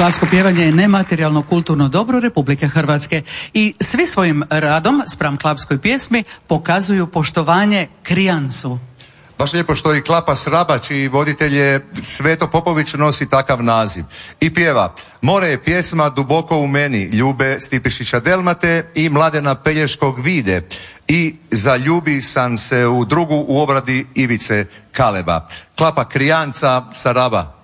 Klapsko pjevanje je nematerijalno kulturno dobro Republike Hrvatske i svi svojim radom spram klapskoj pjesmi pokazuju poštovanje Krijancu. Baš lijepo što i Klapa Sraba, čiji voditelj je Sveto Popović, nosi takav naziv. I pjeva: More je pjesma duboko u meni, Ljube Stipišića Delmate i Mladena Pelješkog Vide. I zaljubi sam se u drugu u obradi Ivice Kaleba. Klapa Krijanca Saraba.